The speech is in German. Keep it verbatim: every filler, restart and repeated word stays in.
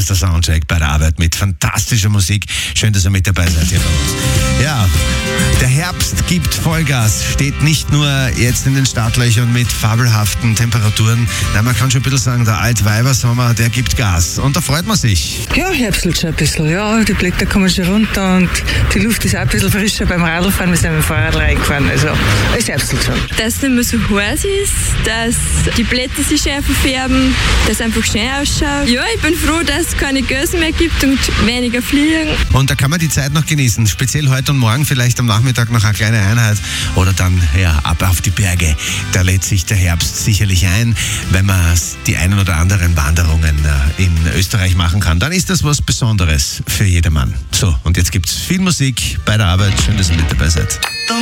ist der Soundcheck bei der Arbeit mit fantastischer Musik. Schön, dass ihr mit dabei seid hier bei uns. Ja, der Herbst gibt Vollgas, steht nicht nur jetzt in den Startlöchern mit fabelhaften Temperaturen. Nein, man kann schon ein bisschen sagen, der Altweibersommer, der gibt Gas. Und da freut man sich. Ja, herbstelt schon ein bisschen. Ja, die Blätter kommen schon runter und die Luft ist auch ein bisschen frischer beim Radlfahren. Wir sind mit dem Fahrrad reingefahren. Also, es herbstelt schon. Dass es nicht mehr so heiß ist, dass die Blätter sich schön verfärben, dass es einfach schön ausschaut. Ja, ich bin froh, dass es keine Gösen mehr gibt und weniger Fliegen. Und da kann man die Zeit noch genießen. Speziell heute und morgen, vielleicht am Nachmittag noch eine kleine Einheit oder dann ja ab auf die Berge. Da lädt sich der Herbst sicherlich ein, wenn man die einen oder anderen Wanderungen in Österreich machen kann. Dann ist das was Besonderes für jedermann. So, und jetzt gibt's viel Musik bei der Arbeit. Schön, dass ihr mit dabei seid.